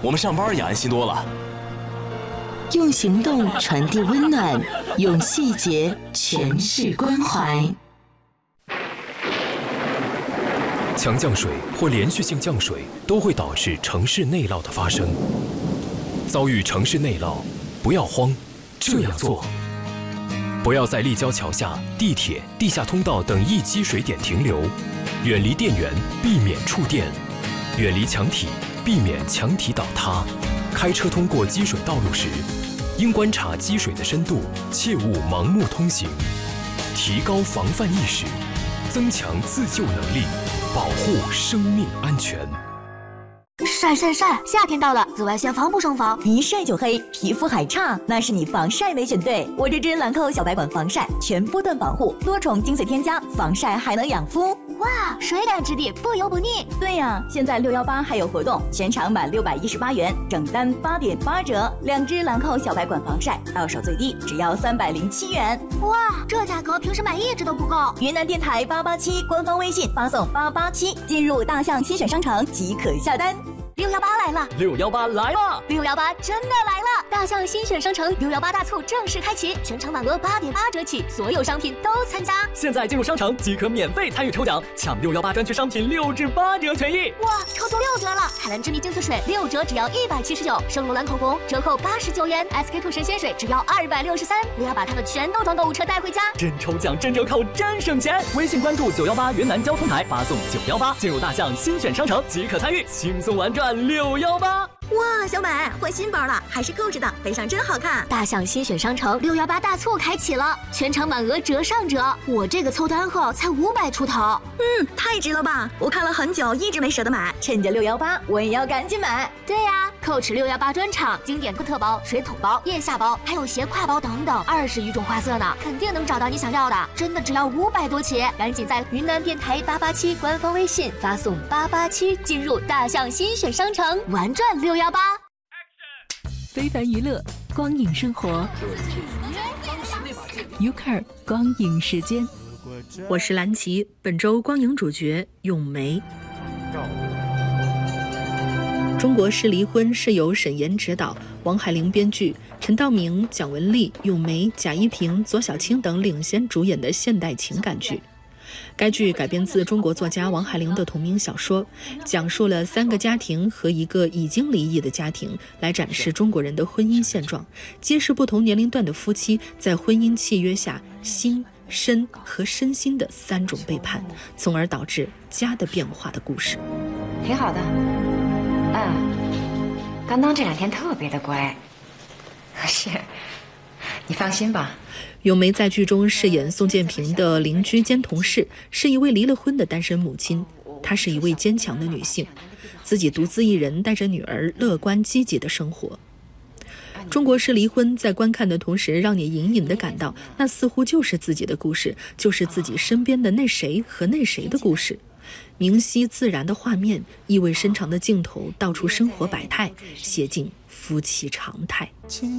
我们上班也安心多了。 用行动传递温暖，用细节诠释关怀。 强降水或连续性降水都会导致城市内涝的发生。遭遇城市内涝，不要慌，这样做：不要在立交桥下、地铁、地下通道等易积水点停留，远离电源，避免触电；远离墙体，避免墙体倒塌。开车通过积水道路时，应观察积水的深度，切勿盲目通行。提高防范意识，增强自救能力，保护生命安全。 晒！夏天到了，紫外线防不胜防， 一晒就黑，皮肤还差，那是你防晒没选对。我这支兰蔻小白管防晒，全波段保护，多重精粹添加，防晒还能养肤。 哇，水感质地，不油不腻。 对呀，现在618还有活动，全场满618元，整单8.8折，2支兰蔻小白管防晒，到手最低只要307元。 哇，这价格平时买1支都不够。 云南电台887官方微信发送887，进入大象新选商城即可下单。 618来了 ，618来了 ，618真的来了！大象新选商城618大促正式开启，全场满额8.8折起，所有商品都参加。 现在进入商城即可免费参与抽奖，抢618专区商品6至8折权益。 哇，抽中6折了！海蓝之谜净色水6折只要179，圣罗兰口红折扣89元，SK2神仙水只要263。我要把它们全都装购物车带回家。 真抽奖，真折扣，真省钱！微信关注918云南交通台，发送918进入大象新选商城即可参与，轻松玩转618。 哇，小美换新包了，还是购置的，背上真好看。 大象新选商城618大促开启了，全场满额折上折。我这个凑单后才500出头， 太值了吧！我看了很久，一直没舍得买，趁着618，我也要赶紧买。 对呀，Coach 618专场经典特包、水桶包、腋下包，还有斜挎包等等，20余种花色呢，肯定能找到你想要的。真的只要500多起，赶紧在云南电台887官方微信发送887，进入大象新选商城，玩转618。 非凡娱乐，光影生活。UCAR 光影时间，我是蓝琪。本周光影主角咏梅。中国式离婚是由沈岩执导，王海玲编剧，陈道明、蒋雯丽、咏梅、贾一平、左小青等领衔主演的现代情感剧。该剧改编自中国作家王海玲的同名小说，讲述了3个家庭和一个已经离异的家庭，来展示中国人的婚姻现状，揭示不同年龄段的夫妻在婚姻契约下心、身和身心的3种背叛，从而导致家的变化的故事。 挺好的，刚当这2天特别的乖。是，你放心吧。 咏梅在剧中饰演宋建平的邻居兼同事，是一位离了婚的单身母亲。她是一位坚强的女性，自己独自一人带着女儿乐观积极的生活。中国式离婚在观看的同时，让你隐隐地感到，那似乎就是自己的故事，就是自己身边的那谁和那谁的故事。明晰自然的画面，意味深长的镜头，道出生活百态，写尽夫妻常态。